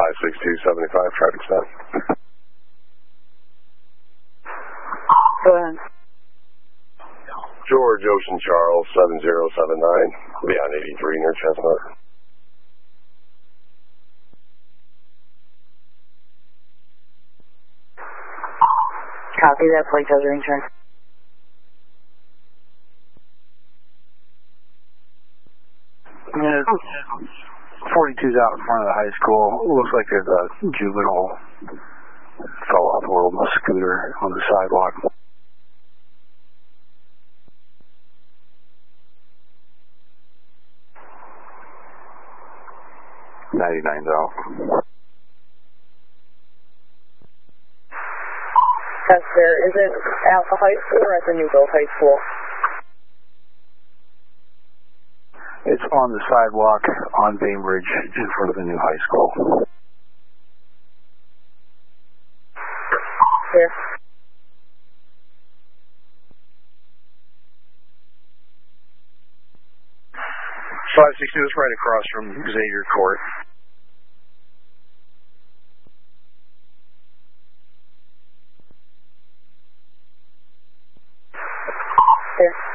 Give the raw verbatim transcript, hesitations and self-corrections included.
five six two seven five, traffic stop. Go ahead. George Ocean Charles seven zero seven nine, beyond eighty-three near Chestnut. Copy that, plate does ring check. Yeah, forty-two's out in front of the high school. Looks like there's a juvenile fell off the road on a scooter on the sidewalk. ninety-nine's out. That's there. Is it at the high school or at the new build high school? It's on the sidewalk on Bainbridge in front of the new high school. Here. five six two is right across from Xavier Court. Here.